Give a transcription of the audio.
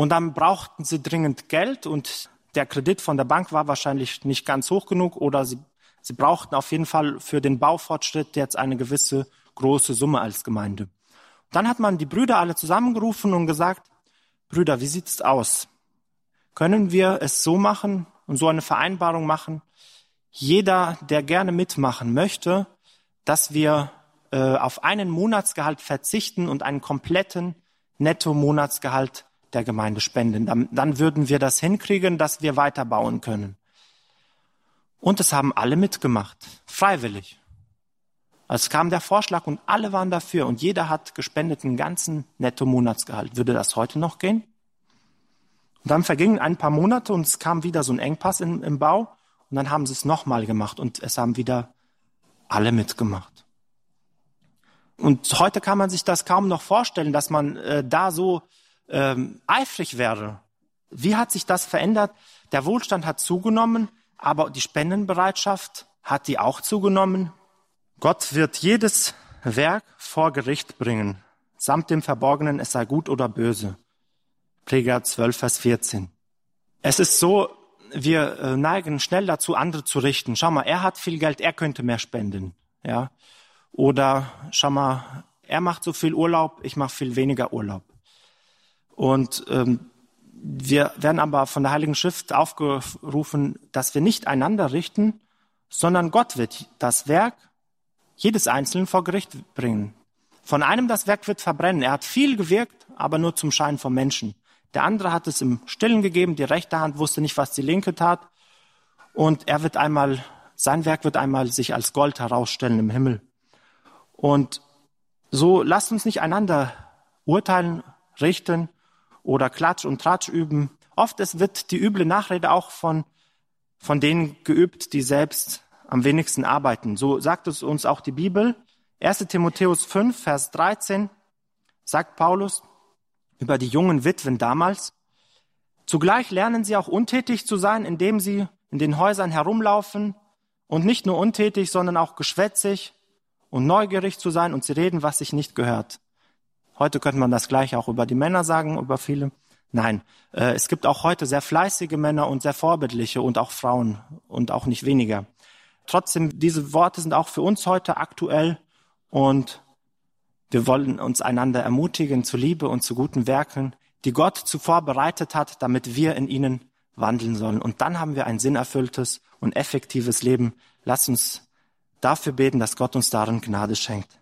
Und dann brauchten sie dringend Geld und der Kredit von der Bank war wahrscheinlich nicht ganz hoch genug oder sie brauchten auf jeden Fall für den Baufortschritt jetzt eine gewisse große Summe als Gemeinde. Dann hat man die Brüder alle zusammengerufen und gesagt, Brüder, wie sieht's aus? Können wir es so machen und so eine Vereinbarung machen? Jeder, der gerne mitmachen möchte, dass wir auf einen Monatsgehalt verzichten und einen kompletten Netto-Monatsgehalt der Gemeinde spenden. Dann würden wir das hinkriegen, dass wir weiterbauen können. Und es haben alle mitgemacht, freiwillig. Also es kam der Vorschlag und alle waren dafür und jeder hat gespendet einen ganzen Netto-Monatsgehalt. Würde das heute noch gehen? Und dann vergingen ein paar Monate und es kam wieder so ein Engpass im Bau und dann haben sie es nochmal gemacht und es haben wieder alle mitgemacht. Und heute kann man sich das kaum noch vorstellen, dass man da so eifrig wäre. Wie hat sich das verändert? Der Wohlstand hat zugenommen, aber die Spendenbereitschaft hat die auch zugenommen. Gott wird jedes Werk vor Gericht bringen, samt dem Verborgenen, es sei gut oder böse. Prediger 12, Vers 14. Es ist so, wir neigen schnell dazu, andere zu richten. Schau mal, er hat viel Geld, er könnte mehr spenden. Ja? Oder schau mal, er macht so viel Urlaub, ich mache viel weniger Urlaub. Und wir werden aber von der Heiligen Schrift aufgerufen, dass wir nicht einander richten, sondern Gott wird das Werk jedes Einzelnen vor Gericht bringen. Von einem das Werk wird verbrennen. Er hat viel gewirkt, aber nur zum Schein vom Menschen. Der andere hat es im Stillen gegeben, die rechte Hand wusste nicht, was die linke tat. Und sein Werk wird einmal sich als Gold herausstellen im Himmel. Und so lasst uns nicht einander urteilen, richten oder Klatsch und Tratsch üben. Oft wird die üble Nachrede auch von denen geübt, die selbst am wenigsten arbeiten. So sagt es uns auch die Bibel. 1. Timotheus 5, Vers 13 sagt Paulus über die jungen Witwen damals: Zugleich lernen sie auch untätig zu sein, indem sie in den Häusern herumlaufen und nicht nur untätig, sondern auch geschwätzig und neugierig zu sein und sie reden, was sich nicht gehört. Heute könnte man das gleich auch über die Männer sagen, über viele. Nein, es gibt auch heute sehr fleißige Männer und sehr vorbildliche und auch Frauen und auch nicht weniger. Trotzdem, diese Worte sind auch für uns heute aktuell und wir wollen uns einander ermutigen zu Liebe und zu guten Werken, die Gott zuvor bereitet hat, damit wir in ihnen wandeln sollen. Und dann haben wir ein sinnerfülltes und effektives Leben. Lasst uns dafür beten, dass Gott uns darin Gnade schenkt.